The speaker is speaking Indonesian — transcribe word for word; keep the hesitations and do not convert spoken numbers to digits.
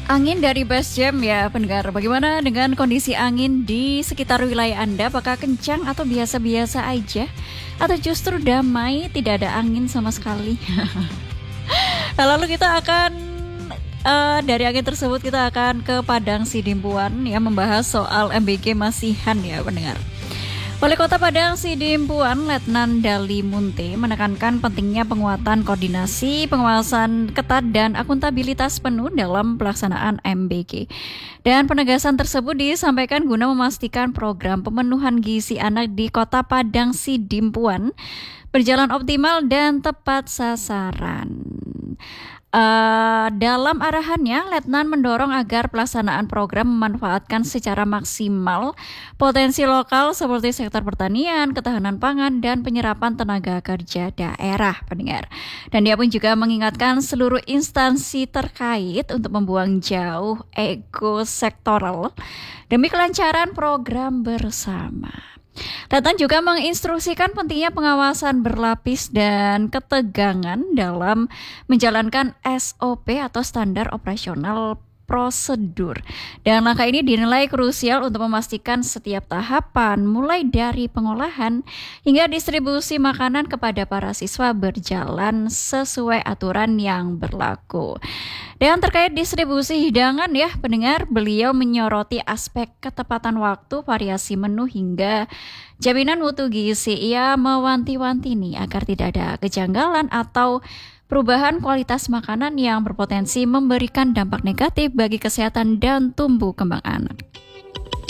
Angin dari Base Jam ya pendengar. Bagaimana dengan kondisi angin di sekitar wilayah Anda? Apakah kencang atau biasa-biasa aja? Atau justru damai, tidak ada angin sama sekali? Lalu kita akan uh, dari angin tersebut kita akan ke Padang Sidimpuan ya, membahas soal M B G Masihan ya pendengar. Wali Kota Padang Sidimpuan Letnan Dali Munte menekankan pentingnya penguatan koordinasi, pengawasan ketat dan akuntabilitas penuh dalam pelaksanaan M B G. Dan penegasan tersebut disampaikan guna memastikan program pemenuhan gizi anak di Kota Padang Sidimpuan berjalan optimal dan tepat sasaran. Uh, dalam arahannya, Letnan mendorong agar pelaksanaan program memanfaatkan secara maksimal potensi lokal seperti sektor pertanian, ketahanan pangan, dan penyerapan tenaga kerja daerah, pendengar. Dan dia pun juga mengingatkan seluruh instansi terkait untuk membuang jauh ego sektoral demi kelancaran program bersama. Letnan juga menginstruksikan pentingnya pengawasan berlapis dan ketegangan dalam menjalankan S O P atau standar operasional prosedur. Dan langkah ini dinilai krusial untuk memastikan setiap tahapan mulai dari pengolahan hingga distribusi makanan kepada para siswa berjalan sesuai aturan yang berlaku. Dan terkait distribusi hidangan ya pendengar, beliau menyoroti aspek ketepatan waktu, variasi menu hingga jaminan mutu gizi. Ia mewanti-wanti nih agar tidak ada kejanggalan atau perubahan kualitas makanan yang berpotensi memberikan dampak negatif bagi kesehatan dan tumbuh kembang anak.